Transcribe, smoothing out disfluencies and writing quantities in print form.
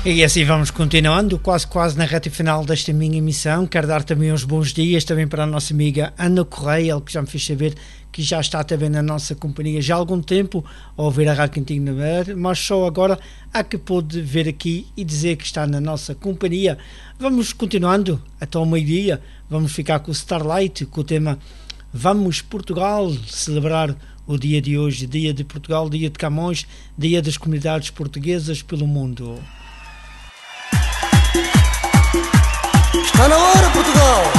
E assim vamos continuando, quase na reta final desta minha emissão. Quero dar também uns bons dias também para a nossa amiga Ana Correia, que já me fez saber que já está também na nossa companhia já há algum tempo a ouvir a Rádio Cantinho na Beira, mas só agora há que pôde ver aqui e dizer que está na nossa companhia. Vamos continuando até ao meio-dia, vamos ficar com o Starlight, com o tema Vamos Portugal, celebrar o dia de hoje, dia de Portugal, dia de Camões, dia das comunidades portuguesas pelo mundo. Está na hora, Portugal!